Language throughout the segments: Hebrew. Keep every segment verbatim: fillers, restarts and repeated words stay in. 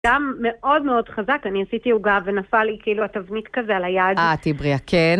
גם מאוד מאוד חזק, אני עשיתי עוגה ונפל לי כאילו התבנית כזה על היד. אה, תבריה, כן.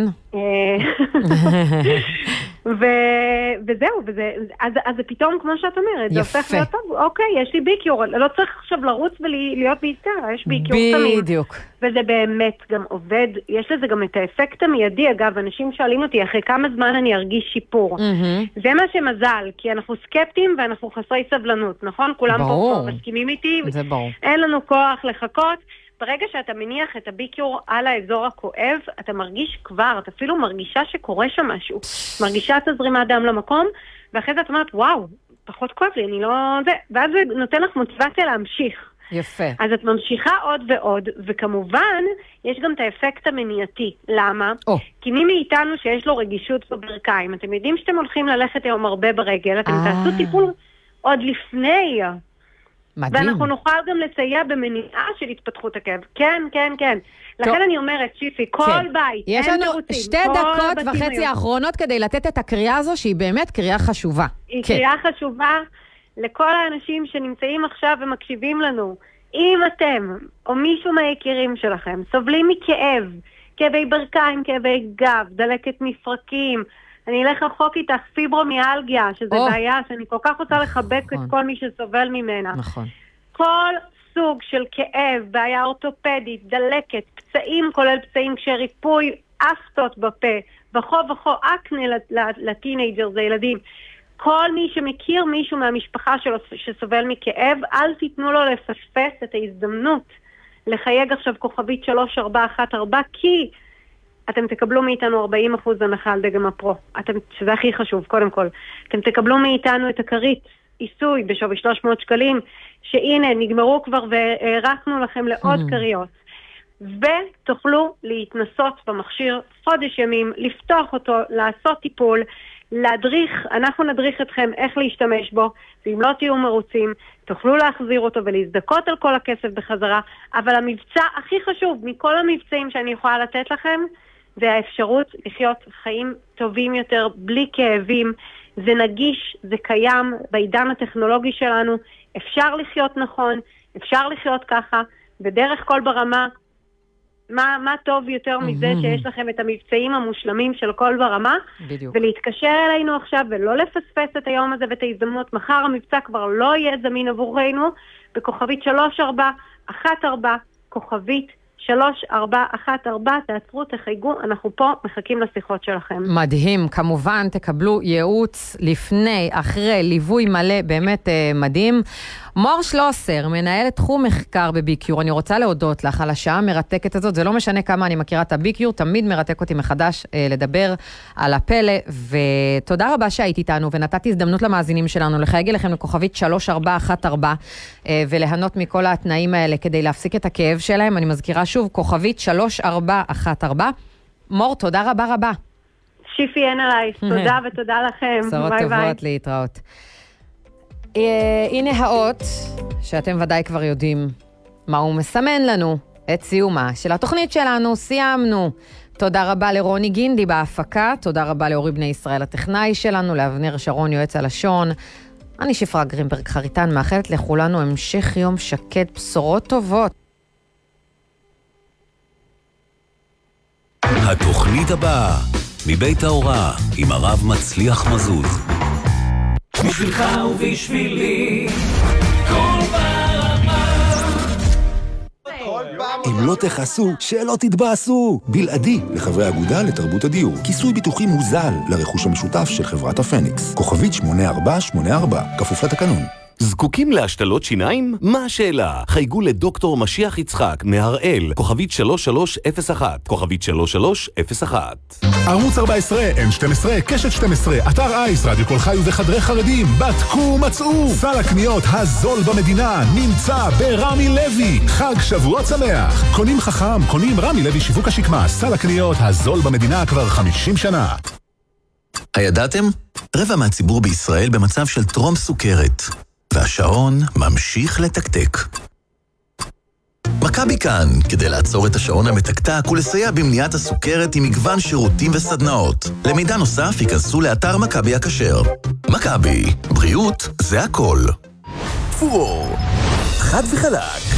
וזהו, אז זה פתאום, כמו שאת אומרת, זה הופך להיות טוב, אוקיי, יש לי ביקיור, לא צריך עכשיו לרוץ ולהיות בהיסטריה, יש ביקיור תמיד. בדיוק. וזה באמת גם עובד, יש לזה גם את האפקט המיידי, אגב, אנשים שואלים אותי, אחרי כמה זמן אני ארגיש שיפור. זה מה שמזל, כי אנחנו סקפטיים ואנחנו חסרי סבלנות, נכון? כולם פה מסכימים איתי, אין לנו כוח לחכות. ברגע שאתה מניח את הביקיור על האזור הכואב, אתה מרגיש כבר, אתה אפילו מרגישה שקורה שם משהו. מרגישה את הזרימת דם למקום, ואחרי זה את אומרת, וואו, פחות כואב לי, אני לא... זה. ואז זה נותן לך מוטיבציה להמשיך. יפה. אז את ממשיכה עוד ועוד, וכמובן, יש גם את האפקט המניעתי. למה? Oh. כי מי מאיתנו שיש לו רגישות בברכיים, אתם יודעים שאתם הולכים ללכת היום הרבה ברגל, אתם ah. תעשו טיפול עוד לפני... מדהים. ואנחנו נוכל גם לסייע במניעה של התפתחות הכאב. כן, כן, כן. לכן אני אומרת, שיפי, כל כן. בית, יש לנו שתי דקות וחצי האחרונות כדי לתת את הקריאה הזו, שהיא באמת קריאה חשובה. היא כן. קריאה חשובה לכל האנשים שנמצאים עכשיו ומקשיבים לנו. אם אתם, או מישהו מהיקירים שלכם, סובלים מכאב, כאבי ברכיים, כאבי גב, דלקת מפרקים, אני אלך רחוק איתך, פיברומיאלגיה, שזה oh. בעיה שאני כל כך רוצה לחבק נכון. את כל מי שסובל ממנה. נכון. כל סוג של כאב, בעיה אורתופדית, דלקת, פצעים, כולל פצעים כשריפוי, אפטות בפה, וכו וכו, אקנה לטינג'ר, זה ילדים. כל מי שמכיר מישהו מהמשפחה שלו שסובל מכאב, אל תיתנו לו לפספס את ההזדמנות לחייג עכשיו כוכבית שלוש ארבע אחת ארבע, כי... אתם תקבלו מאיתנו ארבעים אחוז הנחה על דגם הפרו. אתם, שזה הכי חשוב, קודם כל. אתם תקבלו מאיתנו את הכרית, עיסוי בשווי שלוש מאות שקלים, שהנה, נגמרו כבר והערכנו לכם לעוד mm. קריות. ותוכלו להתנסות במכשיר חודש ימים, לפתוח אותו, לעשות טיפול, להדריך, אנחנו נדריך אתכם איך להשתמש בו, ואם לא תהיו מרוצים, תוכלו להחזיר אותו ולהזדקות על כל הכסף בחזרה, אבל המבצע הכי חשוב מכל המבצעים שאני יכולה לתת לכם, זה האפשרות לחיות חיים טובים יותר, בלי כאבים. זה נגיש, זה קיים בעידן הטכנולוגי שלנו, אפשר לחיות נכון, אפשר לחיות ככה, בדרך כל ברמה. מה, מה טוב יותר מזה שיש לכם את המבצעים המושלמים של כל ברמה, בדיוק. ולהתקשר אלינו עכשיו ולא לפספס את היום הזה ואת ההזדמנות. מחר המבצע כבר לא יהיה זמין עבורנו, בכוכבית שלוש ארבע אחת ארבע, כוכבית שלוש ארבע אחת ארבע, תעצרו, תחייגו, אנחנו פה מחכים לשיחות שלכם. מדהים, כמובן תקבלו ייעוץ לפני, אחרי, ליווי מלא, באמת אה, מדהים. מור שלוסר, מנהלת תחום מחקר בביקיור, אני רוצה להודות לך על השעה המרתקת הזאת, זה לא משנה כמה אני מכירה את הביקיור, תמיד מרתק אותי מחדש אה, לדבר על הפלא, ותודה רבה שהיית איתנו, ונתתי הזדמנות למאזינים שלנו, לחייג אליכם לכוכבית שלוש ארבע אחת ארבע, אה, ולהנות מכל התנאים האלה כדי להפסיק את הכאב שלהם. אני מזכירה שוב, כוכבית שלוש ארבע אחת ארבע. מור, תודה רבה רבה. שיפי אין עליי, תודה ותודה לכם. בשורות טובות, להתראות. הנה האות שאתם ודאי כבר יודעים מה הוא מסמן לנו, את סיומה של התוכנית שלנו. סיימנו. תודה רבה לרוני גינדי בהפקה, תודה רבה לאורי בני ישראל הטכנאי שלנו, לאבנר שרון יועץ הלשון. אני שפרה גרינברג חריטן, מאחלת לכולנו המשך יום שקט, בשורות טובות. התוכנית הבאה מבית ההוראה עם הרב מצליח מזוז. בשבילך ובשבילי כל ברמה. אם לא תחסו, שלא תתבאסו. בלעדי לחברי האגודה לתרבות הדיור. כיסוי ביטוחי מוזל לרכוש המשותף של חברת הפניקס. כוכבית שמונה ארבע שמונה ארבע, כפוף לתקנון. זקוקים להשתלות שיניים? מה השאלה? חייגו לדוקטור משיח יצחק מהראל, כוכבית שלוש שלוש אפס אחת, כוכבית שלוש שלוש אפס אחת. ערוץ ארבע עשרה, אם שתים עשרה, קשת שתים עשרה, אתר אייס, רדיו כל חי וחדרי חרדים, בדקו מצאו. סל הקניות הזול במדינה נמצא ברמי לוי. חג שבועות שמח. קונים חכם, קונים רמי לוי שיווק השקמה. סל הקניות הזול במדינה כבר חמישים שנה. הידעתם? רבע מהציבור בישראל במצב של טרום סוכרת. והשעון ממשיך לתקתק. מכבי כאן, כדי לעצור את השעון המתקתק ולסייע במניעת הסוכרת עם מגוון שירותים וסדנאות. למידע נוסף ייכנסו לאתר מכבי הכשר. מכבי, בריאות זה הכל. פור, חד וחלק.